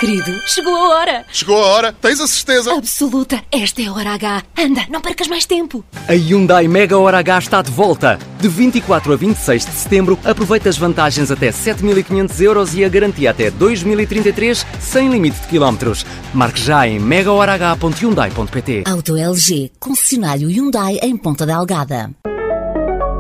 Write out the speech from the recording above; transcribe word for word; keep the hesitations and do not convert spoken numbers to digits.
Querido, chegou a hora. Chegou a hora? Tens a certeza? Absoluta. Esta é a hora H. Anda, não percas mais tempo. A Hyundai Mega Hora H está de volta. De vinte e quatro a vinte e seis de setembro, aproveita as vantagens até sete mil e quinhentos euros e a garantia até dois mil e trinta e três, sem limite de quilómetros. Marque já em mega hora h ponto hyundai ponto pt. Auto L G, concessionário Hyundai em Ponta Delgada.